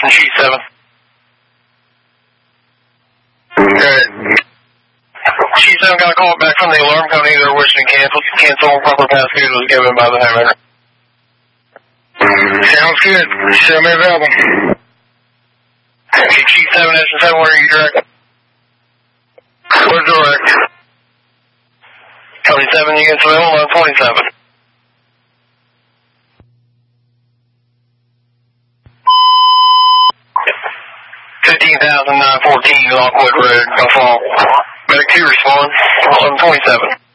Chief 7. Good. Chief 7 got a call back from the alarm company. They're wishing to cancel all proper pass schedules given by the Hammer. Sounds good. Show me available. Okay, Chief 7, Mission 7, where are you direct? We're direct. Company 7, you get available on 27. $15,914 Lockwood Road, Fall. Medic 2 responds on 27.